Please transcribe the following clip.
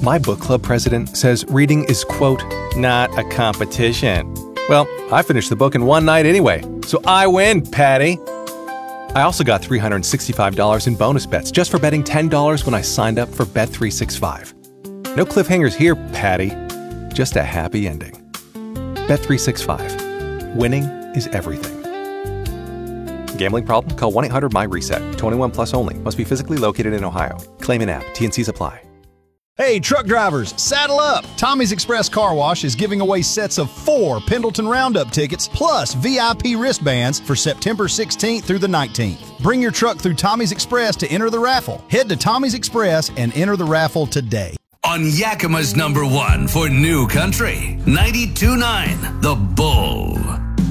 My book club president says reading is, quote, not a competition. Well, I finished the book in one night anyway, so I win, Patty. I also got $365 in bonus bets just for betting $10 when I signed up for Bet365. No cliffhangers here, Patty. Just a happy ending. Bet365. Winning is everything. Gambling problem? Call 1-800-MY-RESET. 21 plus only. Must be physically located in Ohio. Claim in app. T&Cs apply. Hey, truck drivers, saddle up! Tommy's Express Car Wash is giving away sets of 4 Pendleton Roundup tickets plus VIP wristbands for September 16th through the 19th. Bring your truck through Tommy's Express to enter the raffle. Head to Tommy's Express and enter the raffle today. On Yakima's #1 for New Country, 92.9 The Bull.